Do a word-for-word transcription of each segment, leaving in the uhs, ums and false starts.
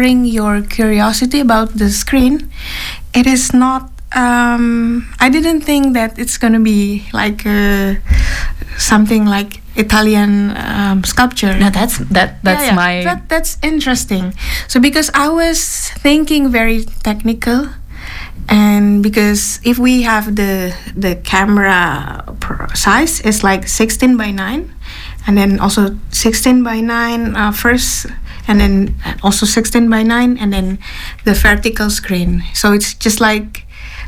capturing your curiosity about the screen, it is not. Um, I didn't think that it's gonna be like uh, something like Italian um, sculpture. No, that's that. That's yeah, yeah. my. That, that's interesting. So because I was thinking very technical, and because if we have the the camera size is like sixteen by nine, and then also sixteen by nine uh, first, and then also sixteen by nine, and then the vertical screen. So it's just like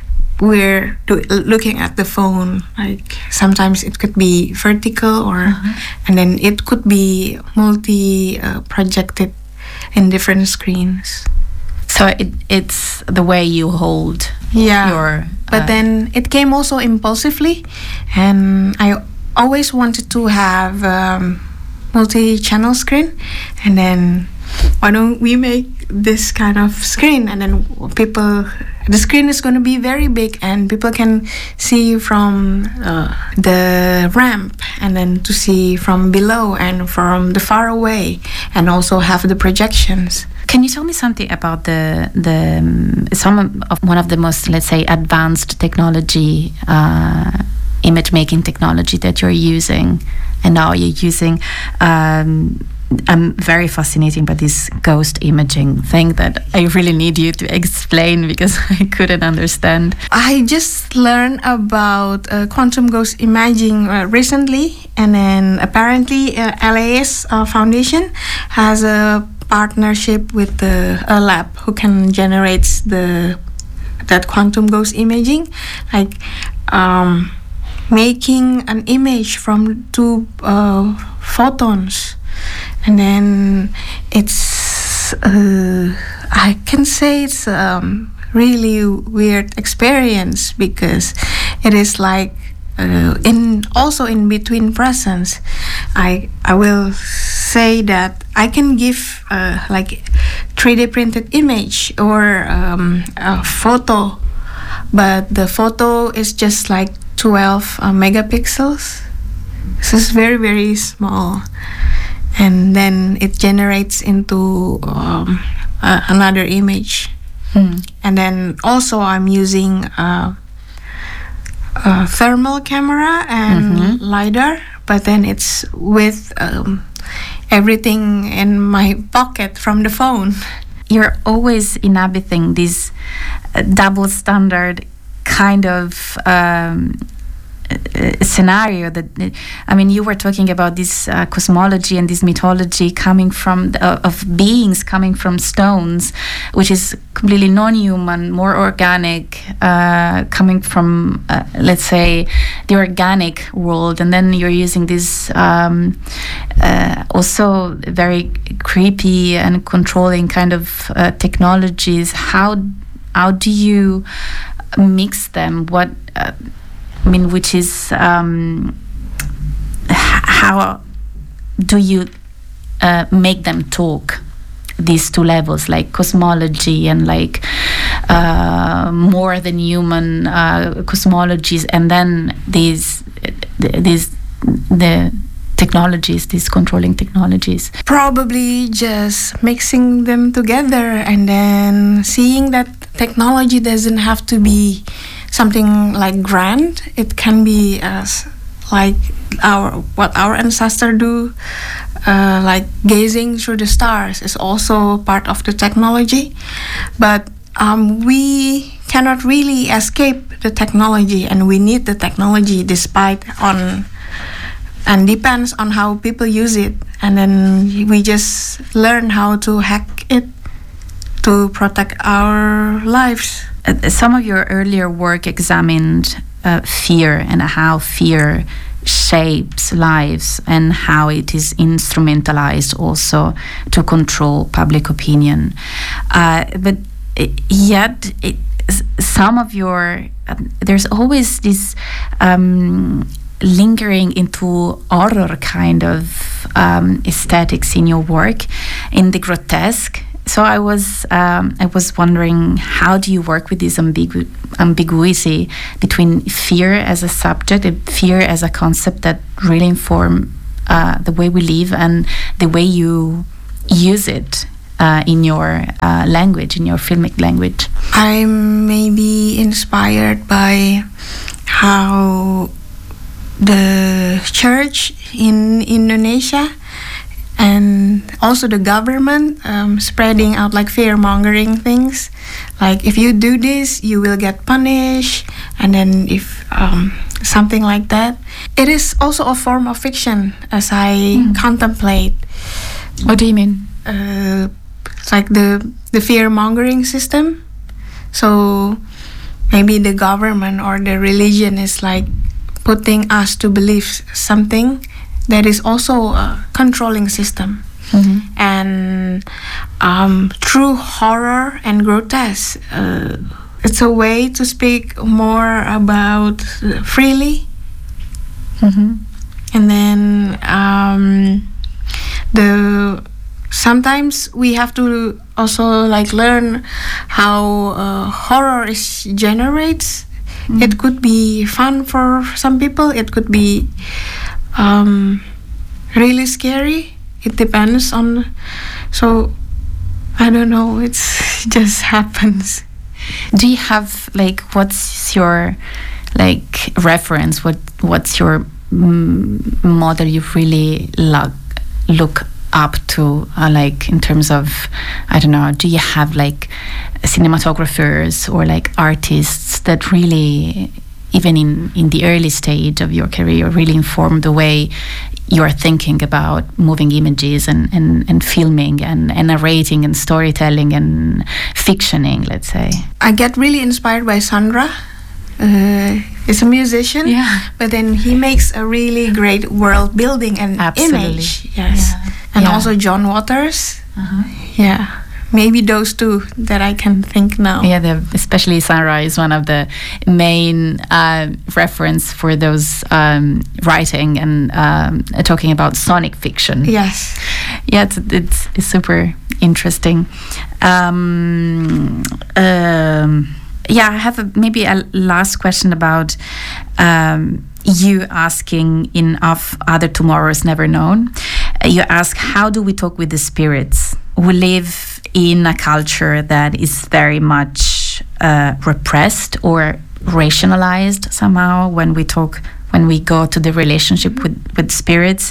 we're do, looking at the phone. Like sometimes it could be vertical, or uh-huh. and then it could be multi uh, projected in different screens. So it, it's the way you hold yeah. your... But uh, then it came also impulsively, and I always wanted to have um, multi-channel screen, and then why don't we make this kind of screen, and then people... The screen is going to be very big, and people can see from uh, the ramp, and then to see from below and from the far away, and also have the projections. Can you tell me something about the the um, some of one of the most, let's say, advanced technology, uh, image making technology that you're using, and now you're using? Um, I'm very fascinated by this ghost imaging thing that I really need you to explain, because I couldn't understand. I just learned about uh, quantum ghost imaging uh, recently, and then apparently uh, L A S uh, Foundation has a partnership with the a lab who can generate the that quantum ghost imaging, like um, making an image from two uh, photons. And then it's, uh, I can say it's um, really weird experience, because it is like uh, in also in between presence. I I will say that I can give uh, like three D printed image or um, a photo, but the photo is just like twelve uh, megapixels. This is very very small. And then it generates into um, uh, another image. Mm. And then also I'm using uh, a thermal camera and mm-hmm. LiDAR, but then it's with um, everything in my pocket from the phone. You're always inhabiting this uh, double standard kind of um, scenario that I mean you were talking about this uh, cosmology and this mythology coming from the, uh, of beings coming from stones, which is completely non-human, more organic, uh, coming from uh, let's say the organic world, and then you're using this um, uh, also very creepy and controlling kind of uh, technologies. How how do you mix them? What uh, I mean, which is um, h- how do you uh, make them talk? These two levels, like cosmology and like uh, more than human uh, cosmologies, and then these these the technologies, these controlling technologies. Probably just mixing them together, and then seeing that technology doesn't have to be something like grand. It can be as like our what our ancestors do, uh, like gazing through the stars is also part of the technology. But um, we cannot really escape the technology, and we need the technology despite on and depends on how people use it. And then we just learn how to hack it to protect our lives. Uh, some of your earlier work examined uh, fear and how fear shapes lives and how it is instrumentalized also to control public opinion. Uh, but uh, yet, it, some of your uh, there's always this um, lingering into horror kind of um, aesthetics in your work, in the grotesque. So I was um, I was wondering, how do you work with this ambigu- ambiguity between fear as a subject and fear as a concept that really inform uh, the way we live and the way you use it uh, in your uh, language, in your filmic language? I'm maybe inspired by how the church in Indonesia and also the government um, spreading out like fear-mongering things, like if you do this you will get punished, and then if um, something like that. It is also a form of fiction as I mm. contemplate. What do you mean? Uh, like the the fear-mongering system. So maybe the government or the religion is like putting us to believe something that is also a controlling system. Mm-hmm. And um, through horror and grotesque, uh, it's a way to speak more about uh, freely. Mm-hmm. And then um, the sometimes we have to also like learn how uh, horror is generates. Mm-hmm. It could be fun for some people. It could be um, really scary. It depends on. So I don't know. It's just happens. Do you have like what's your like reference? What what's your mm, model you really look look up to? Uh, like in terms of, I don't know. Do you have like cinematographers or like artists that really, even in in the early stage of your career, really inform the way you're thinking about moving images and, and, and filming and, and narrating and storytelling and fictioning, let's say? I get really inspired by Sandra. Uh, he's a musician, yeah. but then he makes a really great world building and Absolutely. image. Yes, yeah. and yeah. also John Waters. Uh-huh. Yeah. Maybe those two that I can think now. Yeah, the, especially Sandra is one of the main uh, reference for those um, writing and um, talking about sonic fiction. Yes. Yeah, it's, it's, it's super interesting. Um, um, yeah, I have a, maybe a last question about um, you asking in Of Other Tomorrows Never Known. Uh, you ask, how do we talk with the spirits? We live in a culture that is very much uh, repressed or rationalized somehow when we talk, when we go to the relationship with, with spirits.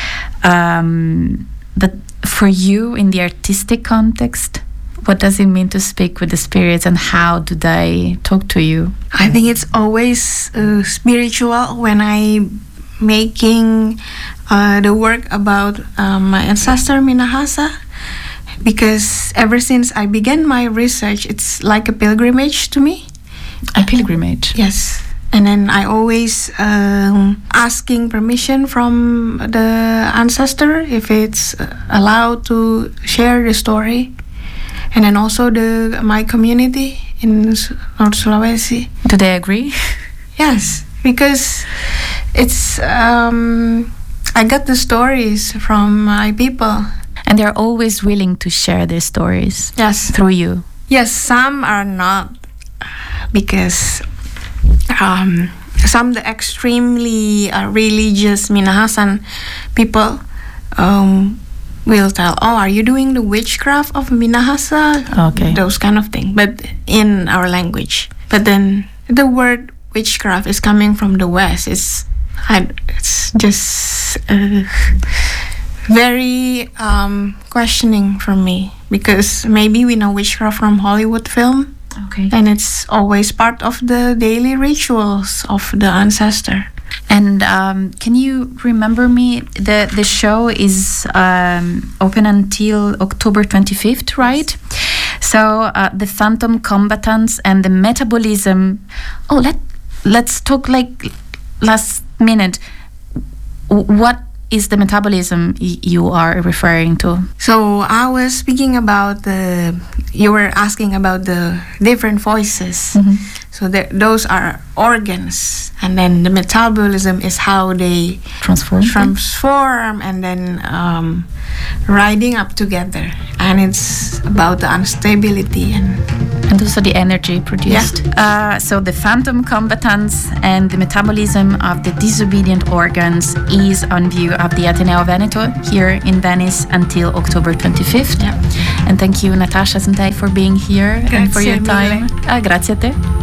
Um, but for you, in the artistic context, what does it mean to speak with the spirits and how do they talk to you? I think it's always uh, spiritual when I making uh, the work about uh, my ancestor Minahasa. Because ever since I began my research, it's like a pilgrimage to me. A pilgrimage? Yes. And then I always um, asking permission from the ancestor if it's allowed to share the story. And then also the my community in North Sulawesi. Do they agree? Yes, because it's um, I got the stories from my people. And they're always willing to share their stories. Yes. Through you. Yes, some are not, because um, some the extremely uh, religious Minahasan people um, will tell, oh, are you doing the witchcraft of Minahasa? Okay. Those kind of things, but in our language. But then the word witchcraft is coming from the West. It's, I, it's just... Uh, very um, questioning for me, because maybe we know witchcraft from Hollywood film. Okay. And it's always part of the daily rituals of the ancestor. And um, can you remember me, the, the show is um, open until October twenty-fifth, right? So uh, the phantom combatants and the metabolism. Oh, let, let's talk like last minute. What is the metabolism y- you are referring to? So I was speaking about the, you were asking about the different voices. Mm-hmm. So there, those are organs, and then the metabolism is how they transform, transform and then um, riding up together. And it's about the instability and, And also the energy produced. Yeah. Uh, so the phantom combatants and the metabolism of the disobedient organs is on view of the Ateneo Veneto here in Venice until October twenty-fifth. Yeah. And thank you, Natasha Santei, for being here. Grazie and for your time. Mille. Uh, grazie a te.